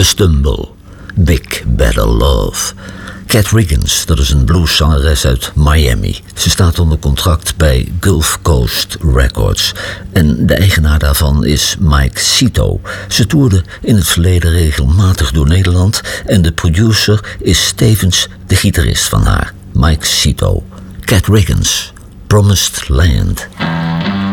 Stumble, Big Better Love. Cat Riggins, dat is een blueszangeres uit Miami. Ze staat onder contract bij Gulf Coast Records. En de eigenaar daarvan is Mike Cito. Ze toerde in het verleden regelmatig door Nederland. En de producer is tevens de gitarist van haar, Mike Cito. Cat Riggins, Promised Land.